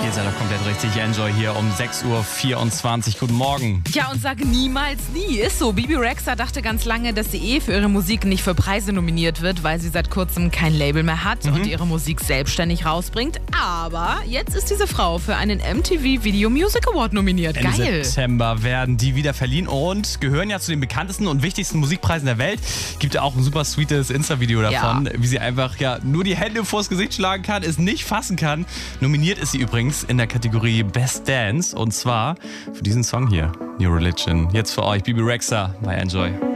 Ihr seid doch komplett richtig. Enjoy hier um 6.24 Uhr. Guten Morgen. Ja, und sag niemals nie. Ist so. Bebe Rexha dachte ganz lange, dass sie für ihre Musik nicht für Preise nominiert wird, weil sie seit kurzem kein Label mehr hat und ihre Musik selbstständig rausbringt. Aber jetzt ist diese Frau für einen MTV Video Music Award nominiert. Ende Geil. September werden die wieder verliehen und gehören ja zu den bekanntesten und wichtigsten Musikpreisen der Welt. Gibt ja auch ein super sweetes Insta-Video davon, wie sie einfach nur die Hände vors Gesicht schlagen kann, es nicht fassen kann. Nominiert ist sie übrigens in der Kategorie Best Dance und zwar für diesen Song hier, New Religion. Jetzt für euch Bebe Rexha bei Enjoy.